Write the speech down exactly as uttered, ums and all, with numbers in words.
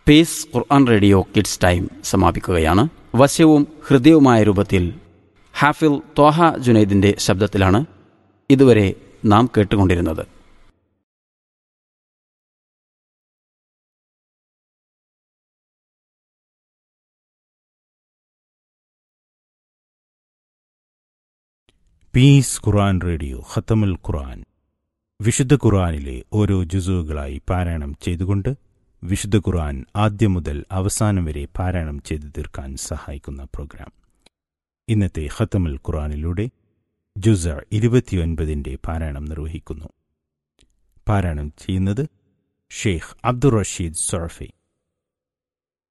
Piece ഖുർആൻ radio kids time സമാപിക്കുകയാണ്. വശ്യവും ഹൃദയവുമായ രൂപത്തിൽ ഹാഫിൽ ത്വാഹ ജുനൈദിൻ്റെ ശബ്ദത്തിലാണ് ഇതുവരെ നാം കേട്ടുകൊണ്ടിരുന്നത്. പീസ് ഖുർആൻ റേഡിയോ ഖത്തമുൽ ഖുർആൻ വിശുദ്ധ ഖുർആനിലെ ഓരോ ജുസുകളായി പാരായണം ചെയ്തുകൊണ്ട് വിശുദ്ധ ഖുർആൻ ആദ്യം മുതൽ അവസാനം വരെ പാരായണം ചെയ്തു തീർക്കാൻ സഹായിക്കുന്ന പ്രോഗ്രാം. ഇന്നത്തെ ഖത്തമുൽ ഖുർആനിലൂടെ ജുസ് ഇരുപത്തിയൊൻപതിൻ്റെ പാരായണം നിർവഹിക്കുന്നു. പാരായണം ചെയ്യുന്നത് ഷെയ്ഖ് അബ്ദുർ റഷീദ് സൊറഫി.